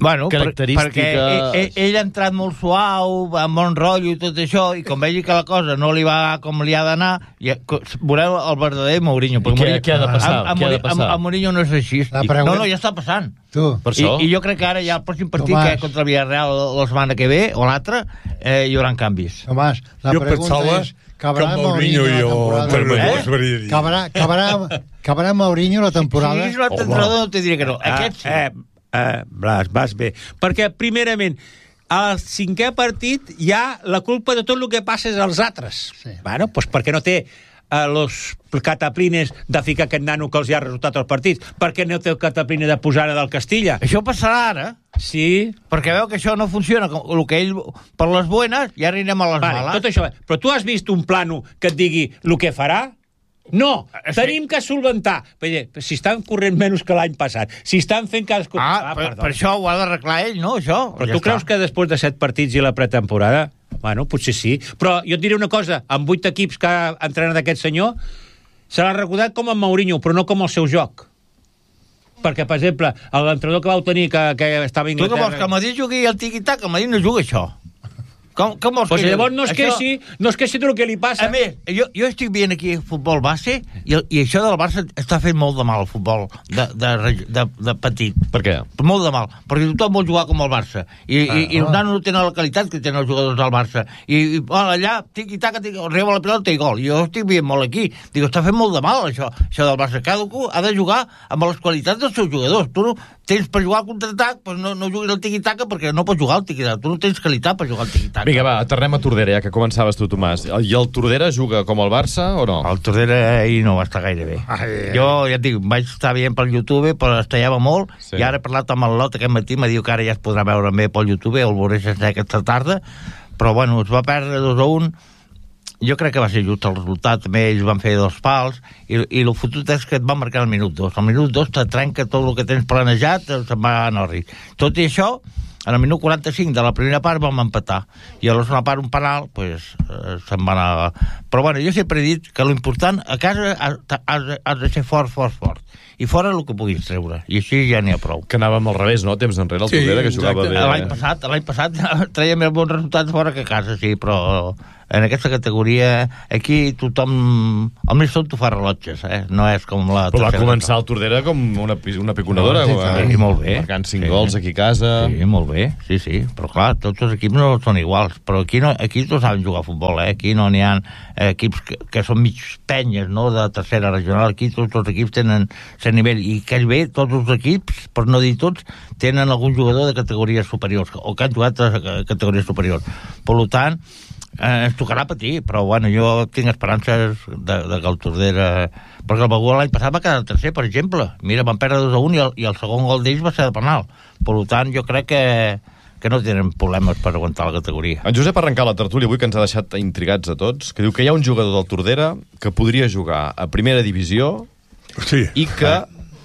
Speaker 3: bueno,
Speaker 2: característica...
Speaker 3: perquè ell, ell, ell ha entrat molt suau, amb bon rotllo i tot això, i com vegi que la cosa no li va com li ha d'anar, ja, veureu el verdader Mourinho.
Speaker 2: I què,
Speaker 3: Mourinho,
Speaker 2: què ha de passar?
Speaker 3: A, a,
Speaker 2: què ha de passar?
Speaker 3: A, a Mourinho no és així. I, no, no, ja està passant.
Speaker 6: Tu.
Speaker 2: Per això?
Speaker 3: I, I jo crec que ara ja el pròxim partit,
Speaker 6: Tomàs.
Speaker 3: que és contra el Villarreal la setmana que ve, o l'altre, eh, hi haurà canvis.
Speaker 6: Tomàs, la
Speaker 4: jo
Speaker 6: pregunta
Speaker 4: pensava
Speaker 6: és... Cabrà
Speaker 4: que Mourinho i el entrenador es veria dir.
Speaker 6: Cabrà, cabrà, cabrà Mourinho la temporada?
Speaker 3: Si diguis un altre entrenador, no te diré que no. Aquest sí.
Speaker 5: Eh, eh, Blas, vas bé. Perquè, primerament, al cinquè partit hi ha la culpa de tot el que passa és als altres.
Speaker 6: Sí.
Speaker 5: Bueno, pues perquè no té a los cataplines de ficar aquest nano que els hi ha resultat als partits? Perquè no té el catapline de posar del Castilla?
Speaker 3: Això passarà ara.
Speaker 5: Sí.
Speaker 3: Perquè veu que això no funciona. El que ell, per les buenas, ja anirem a les
Speaker 5: Vale,
Speaker 3: males.
Speaker 5: tot això. Però tu has vist un plano que et digui el que farà? No,
Speaker 3: Sí.
Speaker 5: tenim que solventar. Perquè, si estan corrent menys que l'any passat, si estan fent cadascú...
Speaker 3: Ah, per, per això ho ha d'arreglar ell, no, això?
Speaker 5: Però
Speaker 3: ja
Speaker 5: tu creus
Speaker 3: està.
Speaker 5: que després de set partits i la pretemporada... Bueno, potser sí. Però jo et diré una cosa, amb vuit equips que ha entrenat aquest senyor, se l'ha recordat com en Mourinho, però no com el seu joc. Perquè, per exemple, l'entrenador que vau tenir, que, que estava a
Speaker 3: Tu que
Speaker 5: Inglaterra...
Speaker 3: vols que el Madrid jugui al tiqui-tac? El Madrid no juga això. Com, com vols
Speaker 5: Pues
Speaker 3: que...
Speaker 5: llavors no es,
Speaker 3: això...
Speaker 5: queixi, no es queixi del que li passa.
Speaker 3: A més, jo, jo estic veient aquí futbol base i, el, i això del Barça està fent molt de mal, el futbol de, de, de, de petit.
Speaker 2: Per què?
Speaker 3: Molt de mal, perquè tothom vol jugar com el Barça. I, ah, i, i els nanos no tenen la qualitat que tenen els jugadors del Barça. I, i bueno, allà, tiqui-taca, arriba la pilota i gol. I jo estic veient molt aquí. Dic, està fent molt de mal, això, això del Barça. Cadascú ha de jugar amb les qualitats dels seus jugadors. Tu no tens per jugar al contraatac, doncs no, no juguis al tiqui-taca perquè no pots jugar al tiqui-taca. Tu no tens qualitat per jugar al tiqui-taca.
Speaker 2: Vinga, va, aterrem a Tordera, ja que començaves tu, Tomàs. I el Tordera juga com el Barça o no?
Speaker 3: El Tordera ahir no va estar gaire bé.
Speaker 6: Ai, ai.
Speaker 3: Jo, ja et dic, vaig estar veient pel YouTube, però estallava molt,
Speaker 2: Sí.
Speaker 3: i ara he parlat amb el Lot aquest matí, me diu que ara ja es podrà veure bé pel YouTube, el veuré sense aquesta tarda, però bueno, es va perdre dos a un. Jo crec que va ser just el resultat, també ells van fer dos pals, i, i el fotut és que et va marcar el minut dos. Al minut dos te trenca tot el que tens planejat, se'n va anar a rir. Tot i això, en el minut quaranta-cinc de la primera part vam empatar, i a la segona part un penal, pues, eh, se'n va anar... Però bueno, jo sempre he dit que l'important a casa has, has, has de ser fort, fort, fort, i fora el que puguis treure, i així ja n'hi ha prou.
Speaker 2: Que anàvem al revés, no? Temps enrere, el
Speaker 1: Sí,
Speaker 2: Tordera, que jugava
Speaker 1: exacte.
Speaker 2: bé.
Speaker 3: L'any passat, l'any passat traia més bons resultats fora que a casa, sí, però en aquesta categoria aquí tothom... El més tonto fa rellotges, eh? No és com la...
Speaker 2: Però va
Speaker 3: tercera
Speaker 2: començar el Tordera com una, pi- una piconadora,
Speaker 6: No,
Speaker 2: com a-
Speaker 3: sí, molt bé.
Speaker 2: marcant cinc
Speaker 3: Sí.
Speaker 2: gols aquí a casa.
Speaker 3: Sí, molt bé, sí, sí, però clar, tots els equips no són iguals, però aquí no, aquí no saben jugar a futbol, eh? Aquí no n'hi ha equips que, que són mig penyes, no?, de tercera regional, aquí tots els equips tenen cert nivell, i que és bé, tots els equips, per no dir tots, tenen algun jugador de categories superiors, o que han jugat a categories superiors. Per tant, eh, ens tocarà patir, però bueno, jo tinc esperances de, de que el Tordera... Perquè el Begur l'any passat va quedar tercer, per exemple. Mira, van perdre dos a un i el, i el segon gol d'ells va ser de penal. Per tant, jo crec que, que no tenen problemes per aguantar la categoria.
Speaker 2: En Josep ha arrencat la tertúlia avui, que ens ha deixat intrigats a tots, que diu que hi ha un jugador del Tordera que podria jugar a primera divisió
Speaker 4: Sí.
Speaker 2: i que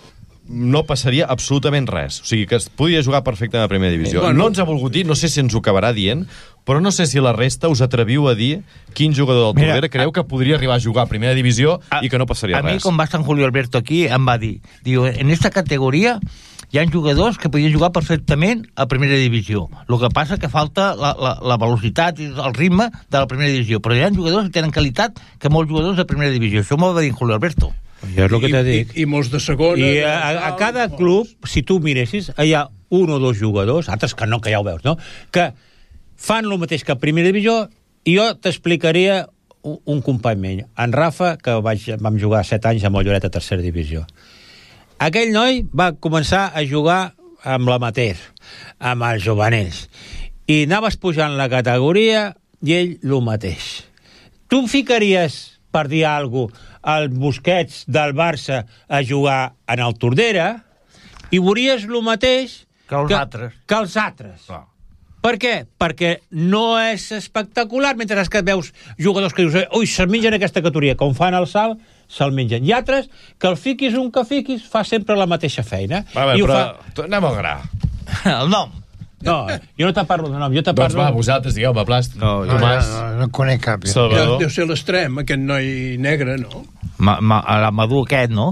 Speaker 2: no passaria absolutament res. O sigui, que es podria jugar perfectament a primera divisió.
Speaker 1: Bueno.
Speaker 2: No ens ha volgut dir, no sé si ens ho acabarà dient, però no sé si la resta us atreviu a dir quin jugador del
Speaker 3: Mira,
Speaker 2: Tordera creu que podria arribar a jugar a primera divisió
Speaker 3: A-
Speaker 2: i que no passaria
Speaker 3: a mi,
Speaker 2: res.
Speaker 3: com va San Julio Alberto aquí, em va dir, diu, en esta categoria hi ha jugadors que podien jugar perfectament a primera divisió. El que passa que falta la, la, la velocitat i el ritme de la primera divisió. Però hi ha jugadors que tenen qualitat que molts jugadors de primera divisió. Això m'ho va dir en Julio Alberto.
Speaker 5: Jo és el que t'he dit.
Speaker 1: I, i molts de segona...
Speaker 5: I
Speaker 1: de
Speaker 5: a, a
Speaker 1: tal,
Speaker 5: cada
Speaker 1: molts.
Speaker 5: club, si tu miressis, hi ha un o dos jugadors, altres que no, que ja ho veus, no?, que fan el mateix que a primera divisió, i jo t'explicaria un, un company meu, en Rafa, que vaig, vam jugar set anys amb el Lloret a tercera divisió. Aquell noi va començar a jugar amb l'amateur, amb els jovenets, i anaves pujant la categoria i ell el mateix. Tu em ficaries, per dir alguna cosa, el Busquets del Barça a jugar en el Tordera i veuries el mateix
Speaker 3: Que els altres.
Speaker 5: Que els altres. Per què? Perquè no és espectacular, mentre que veus jugadors que dius, ui, se'l mengen aquesta categoria, com fan el salt, se'l mengen. I altres, que el fiquis un que fiquis, fa sempre la mateixa feina.
Speaker 2: Va bé,
Speaker 5: I ho
Speaker 2: però
Speaker 5: fa...
Speaker 2: anem al gra.
Speaker 3: El nom.
Speaker 5: No, jo no te parlo de nom, jo te
Speaker 2: Doncs
Speaker 5: parlo...
Speaker 2: va, vosaltres digueu-me, Plast.
Speaker 3: No,
Speaker 6: No,
Speaker 2: Tomàs.
Speaker 6: no, no, no conec cap. Ja.
Speaker 1: Deu,
Speaker 2: Salvador.
Speaker 1: deu ser l'extrem, aquest noi negre, no?
Speaker 3: Ma, ma, la Madú aquest, no?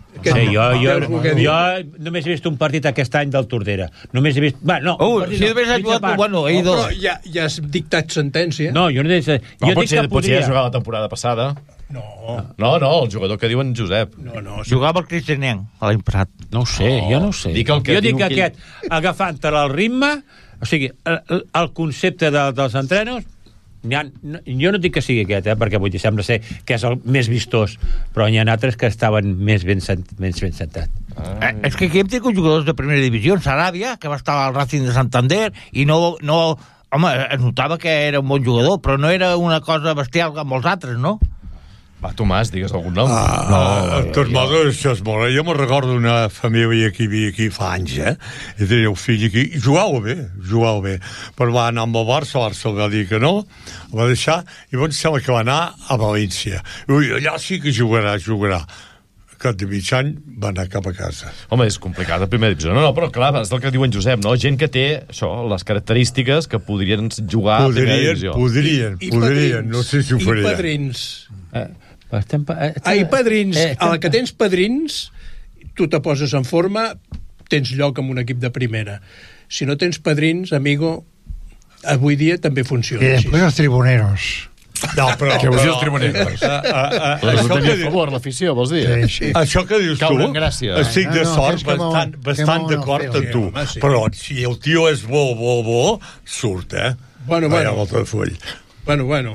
Speaker 5: Sí, jo, jo, jo només he vist un partit aquest any del Tordera. Només he vist... Va, no,
Speaker 3: oh, si només ha jugat... Bueno, he ido...
Speaker 1: Però ja, ja has dictat sentència.
Speaker 5: No, jo no he dit...
Speaker 2: Jo dic que podria jugar la temporada passada.
Speaker 1: No.
Speaker 2: No, no, el jugador que diuen Josep.
Speaker 1: No, no.
Speaker 3: Jugava el Cristianenc l'any passat.
Speaker 5: No ho sé, no, jo no ho sé.
Speaker 2: Dic el que
Speaker 5: jo dic que
Speaker 2: aquell...
Speaker 5: aquest, agafant-te el ritme, o sigui, el, el concepte de, dels entrenos, ha, no, jo no dic que sigui aquest, eh, perquè vull dir, sembla ser que és el més vistós, però hi ha altres que estaven més ben, sent, més ben sentat.
Speaker 3: Ah. Eh, és que aquí hem tingut jugadors de primera divisió, Saràbia, que va estar al Racing de Santander, i no... no home, es notava que era un bon jugador, però no era una cosa bestial com els altres, no?
Speaker 2: Va, Tomàs, digues algun nom.
Speaker 4: Ah, no, de tots modos, això és molt... Jo me'n recordo d'una família que hi havia aquí fa anys, eh? I tenia un fill aquí, i jugava bé, jugava bé. Però va anar amb el Barça, el Barça va dir que no, el va deixar, i llavors sembla que va anar a València. Ui, allà sí que jugarà, jugarà. Cap de mig any va anar cap a casa.
Speaker 2: Home, és complicat, la primera divisió. No, no, però clar, és el que diuen Josep, no? Gent que té, això, les característiques que podrien jugar
Speaker 4: podrien,
Speaker 2: a primera divisió.
Speaker 4: Podrien,
Speaker 1: I,
Speaker 4: podrien,
Speaker 1: padrins,
Speaker 4: no sé si ho farien.
Speaker 1: I padrins.
Speaker 5: Eh, estem, eh,
Speaker 1: Ai, padrins.
Speaker 5: Eh,
Speaker 1: a la que tens padrins, tu te poses en forma, tens lloc en un equip de primera. Si no tens padrins, amigo, avui dia també funciona.
Speaker 6: I després els tribuneros.
Speaker 4: No, però...
Speaker 2: Què vols dir els tribuneros?
Speaker 4: A, a, a,
Speaker 2: La
Speaker 4: això,
Speaker 2: que
Speaker 4: que,
Speaker 2: a favor, l'afició, vols dir?
Speaker 6: Sí, sí.
Speaker 4: això que dius
Speaker 2: Caure
Speaker 4: tu,
Speaker 2: en gràcia.
Speaker 4: estic de
Speaker 6: No, no,
Speaker 4: sort,
Speaker 6: és que
Speaker 4: bastant,
Speaker 6: molt-
Speaker 4: bastant
Speaker 6: que molt
Speaker 4: d'acord
Speaker 6: no
Speaker 4: amb tu.
Speaker 1: home, sí.
Speaker 4: Però si el tio és bo, bo, bo, surt, eh?
Speaker 1: Bueno,
Speaker 4: Vaja,
Speaker 1: bueno.
Speaker 4: volta de full.
Speaker 1: Bueno, bueno.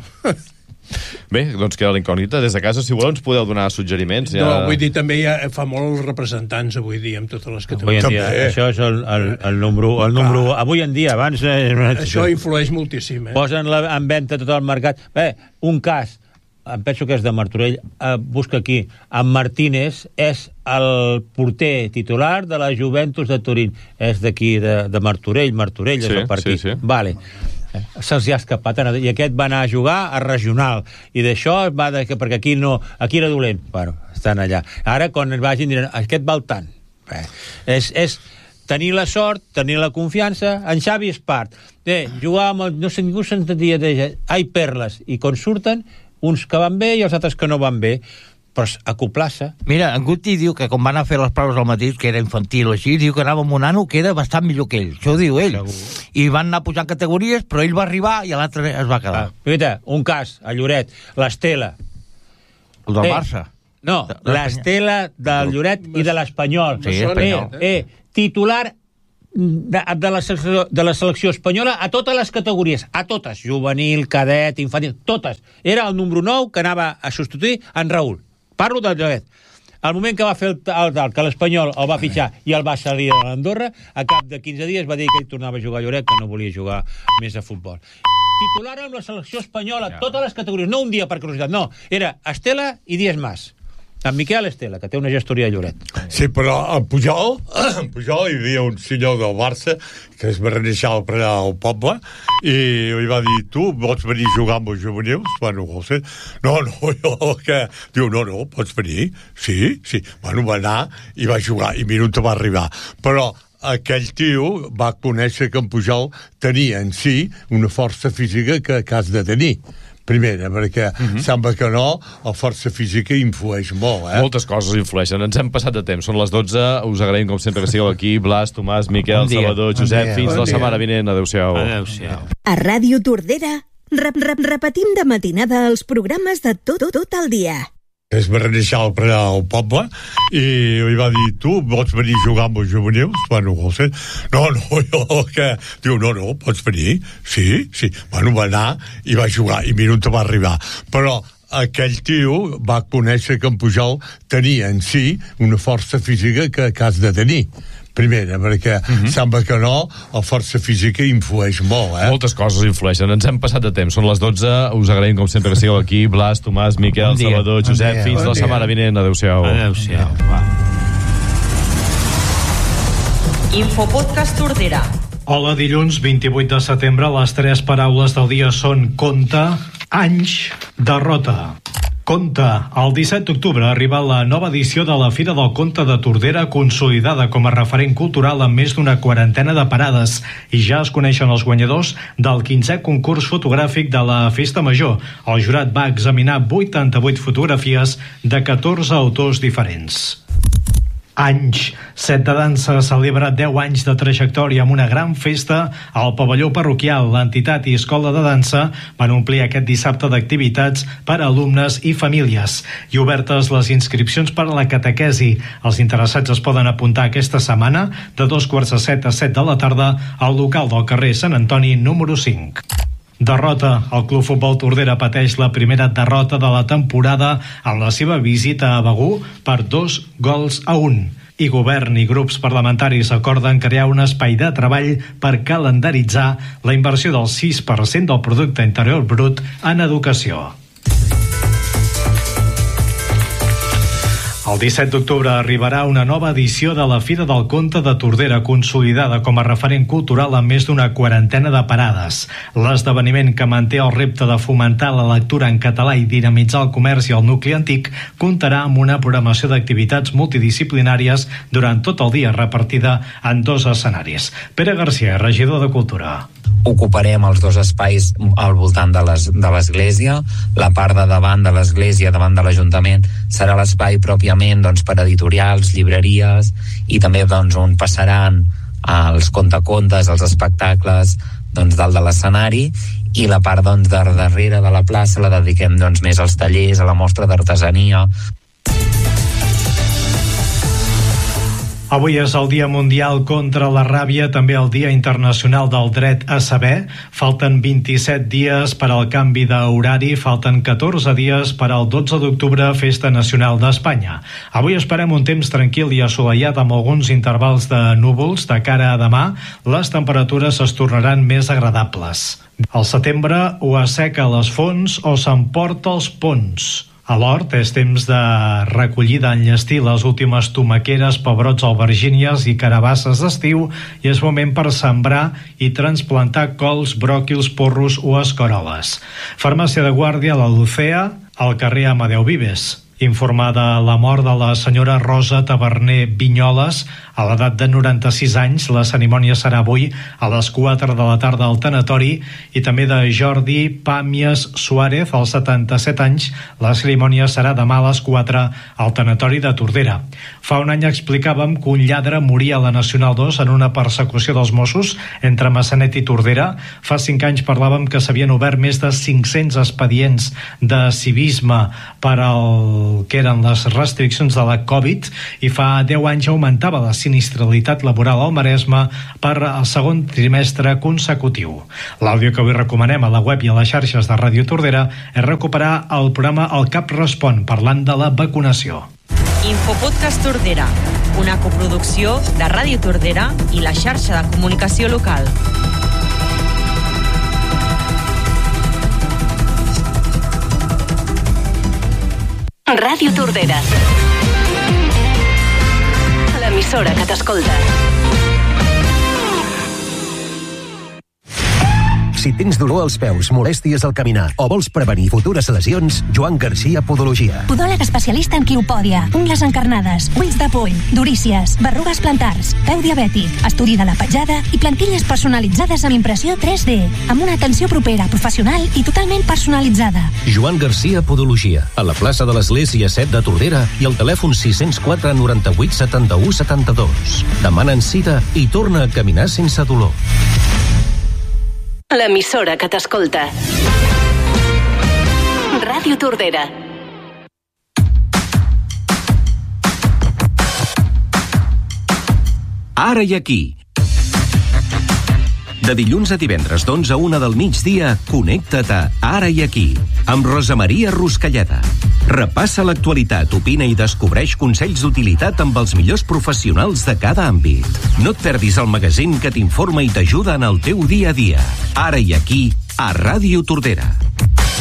Speaker 2: Bé, doncs queda l'incògnita. Des de casa, si voleu, ens podeu donar suggeriments. Ja...
Speaker 1: No, vull dir, també ja fa molt els representants avui dia amb totes les
Speaker 5: Avui en
Speaker 1: categories.
Speaker 5: dia,
Speaker 4: També.
Speaker 5: això és el, el, el número... El número avui en dia, abans... Eh,
Speaker 1: Això influeix moltíssim, eh?
Speaker 5: posen la, en venda tot el mercat. Bé, un cas, em penso que és de Martorell, eh, busca aquí, en Martínez és el porter titular de la Juventus de Turín. És d'aquí, de, de Martorell, Martorell
Speaker 2: Sí,
Speaker 5: és el partit.
Speaker 2: sí, sí.
Speaker 5: Vale. Se'ls hi ha escapat, i aquest va anar a jugar a regional, i d'això va de, perquè aquí no, aquí era dolent. Bueno, estan allà. Ara, quan vagin, diran, aquest val tant. Bé, és, és tenir la sort, tenir la confiança. En Xavi és part. Bé, jugar amb el, no sé, ningú s'entenia de ai, perles, i quan surten, uns que van bé i els altres que no van bé, però acoplar-se.
Speaker 3: Mira, en Guti diu que quan van a fer les proves al matí, que era infantil o així, diu que anava amb un nano que era bastant millor que ell. Això ho diu ell.
Speaker 5: Segur.
Speaker 3: I van anar pujant categories, però ell va arribar i l'altre es va quedar.
Speaker 5: Ah, mira, un cas, a Lloret, l'Estela.
Speaker 3: El del
Speaker 5: Eh,
Speaker 3: Barça.
Speaker 5: No,
Speaker 3: De- de
Speaker 5: l'Estela del Lloret i de l'Espanyol.
Speaker 3: Sí,
Speaker 5: eh,
Speaker 3: Espanyol.
Speaker 5: eh, titular de, de, la selecció, de la selecció espanyola a totes les categories, a totes, juvenil, cadet, infantil, totes. Era el número nou que anava a substituir en Raül. Parlo del Lloret. Al moment que va fer el, el, el que l'Espanyol el va fitxar i el va salir a l'Andorra, a cap de quinze dies va dir que ell tornava a jugar a Lloret, que no volia jugar més a futbol. Titular amb la selecció espanyola, totes les categories, no un dia per curiositat, no, era Estela i dies més. En Miquel Estela, que té una gestoria a Lloret.
Speaker 4: Sí, però a Pujol, a Pujol hi havia un senyor del Barça que es va reneixar per allà al poble i li va dir, tu vols venir a jugar amb els juvenils? Bueno, vols ser? No, no, jo que... Diu, no, no, pots venir? Sí, sí. Bueno, va anar i va jugar i mira on te va arribar. Però aquell tio va conèixer que en Pujol tenia en si una força física que, que has de tenir. Primera, perquè uh-huh. sembla que no, la força física influeix molt, eh?
Speaker 2: Moltes coses influeixen. Ens hem passat de temps. Són les dotze. Us agraïm, com sempre, que sigueu aquí. Blas, Tomàs, Miquel,
Speaker 3: Bon dia.
Speaker 2: Salvador,
Speaker 6: Bon
Speaker 2: Josep.
Speaker 6: dia.
Speaker 2: Fins
Speaker 6: Bon
Speaker 2: la
Speaker 6: dia.
Speaker 2: setmana vinent. Adéu-siau.
Speaker 5: Adéu-siau.
Speaker 7: A Ràdio Tordera rep, rep, repetim de matinada els programes de tot, tot, tot el dia.
Speaker 4: Es va reneixar per allà al poble i li va dir, tu vols venir a jugar amb els juvenils? Bueno, vols ser? No, no, jo que... Diu, no, no, pots venir? Sí, sí. Bueno, va anar i va jugar i mira on te va arribar. Però aquell tio va conèixer que en Pujol tenia en si una força física que, que has de tenir. Primera, perquè uh-huh. sembla que no, la força física influeix molt, eh?
Speaker 2: Moltes coses influeixen. Ens hem passat de temps. Són les dotze. Us agraïm, com sempre, que sigueu aquí. Blas, Tomàs, Miquel,
Speaker 3: Bon dia.
Speaker 2: Salvador, Josep.
Speaker 6: Bon dia.
Speaker 2: Fins
Speaker 6: Bon
Speaker 2: la
Speaker 6: dia.
Speaker 2: setmana vinent. Adéu-siau.
Speaker 5: Adéu-siau. Va.
Speaker 8: Infopodcast Tordera.
Speaker 9: Hola, dilluns vint-i-vuit de setembre. Les tres paraules del dia són compte, anys, derrota. Compte. El disset d'octubre arriba la nova edició de la Fira del Conte de Tordera, consolidada com a referent cultural amb més d'una quarantena de parades. I ja es coneixen els guanyadors del quinzè concurs fotogràfic de la Festa Major. El jurat va examinar vuitanta-vuit fotografies de catorze autors diferents. anys. Set de Dansa celebra deu anys de trajectòria amb una gran festa al pavelló parroquial. L'entitat i escola de dansa van omplir aquest dissabte d'activitats per a alumnes i famílies. I obertes les inscripcions per a la catequesi. Els interessats es poden apuntar aquesta setmana de dos quarts de set a set de la tarda al local del carrer Sant Antoni número cinc. Derrota. El Club Futbol Tordera pateix la primera derrota de la temporada en la seva visita a Begur per dos gols a un. I govern i grups parlamentaris acorden crear un espai de treball per calendaritzar la inversió del sis per cent del producte interior brut en educació. El disset d'octubre arribarà una nova edició de la Fira del Conte de Tordera, consolidada com a referent cultural amb més d'una quarantena de parades. L'esdeveniment, que manté el repte de fomentar la lectura en català i dinamitzar el comerç i el nucli antic, comptarà amb una programació d'activitats multidisciplinàries durant tot el dia, repartida en dos escenaris. Pere Garcia, regidor de Cultura.
Speaker 10: Ocuparem els dos espais al voltant de les, de l'església. La part de davant de l'església, davant de l'Ajuntament, serà l'espai pròpiament doncs, per editorials, llibreries, i també doncs, on passaran els contacontes, els espectacles doncs, dalt de l'escenari, i la part doncs, de darrere de la plaça la dediquem doncs, més als tallers, a la mostra d'artesania.
Speaker 9: Avui és el Dia Mundial contra la Ràbia, també el Dia Internacional del Dret a Saber. Falten vint-i-set dies per al canvi d'horari, falten catorze dies per al dotze d'octubre, Festa Nacional d'Espanya. Avui esperem un temps tranquil i assolellat amb alguns intervals de núvols. De cara a demà, les temperatures es tornaran més agradables. El setembre o asseca les fonts o s'emporta els ponts. A l'hort és temps de recollir d'enllestir les últimes tomaqueres, pebrots, albergínies i carabasses d'estiu, i és moment per sembrar i transplantar cols, bròquils, porros o escaroles. Farmàcia de Guàrdia, la Lucea, al carrer Amadeu Vives. Informada la mort de la senyora Rosa Taverner Vinyoles a l'edat de noranta-sis anys. La cerimònia serà avui a les quatre de la tarda al tanatori, i també de Jordi Pàmies Suárez, als setanta-set anys. La cerimònia serà demà a les quatre al tanatori de Tordera. Fa un any explicàvem que un lladre moria a la Nacional dos en una persecució dels Mossos entre Massanet i Tordera. Fa cinc anys parlàvem que s'havien obert més de cinc-cents expedients de civisme per al que eren les restriccions de la Covid, i fa deu anys augmentava la sinistralitat laboral al Maresme per al segon trimestre consecutiu. L'àudio que avui recomanem a la web i a les xarxes de Ràdio Tordera és recuperar el programa El Cap Respon, parlant de la vacunació.
Speaker 8: Infopodcast Tordera, una coproducció de Ràdio Tordera i la xarxa de comunicació local.
Speaker 11: Ràdio Tordera, l'emissora que t'escolta.
Speaker 12: Si tens dolor als peus, molèsties al caminar o vols prevenir futures lesions, Joan Garcia Podologia.
Speaker 13: Podòleg especialista en quiropòdia, ungles encarnades, ulls de poll, durícies, berrugues plantars, peu diabètic, estudi de la petjada i plantilles personalitzades amb impressió tres D, amb una atenció propera, professional i totalment personalitzada.
Speaker 12: Joan Garcia Podologia, a la plaça de l'Església set de Tordera i al telèfon sis zero quatre noranta-vuit setanta-u setanta-dos. Demanen cita i torna a caminar sense dolor.
Speaker 11: L'emissora que t'escolta. Ràdio Tordera.
Speaker 12: Ara i aquí. De dilluns a divendres d'onze a una del migdia, connecta't a Ara i Aquí, amb Rosa Maria Ruscalleda. Repassa l'actualitat, opina i descobreix consells d'utilitat amb els millors professionals de cada àmbit. No et perdis el magazín que t'informa i t'ajuda en el teu dia a dia. Ara i Aquí, a Ràdio Tordera.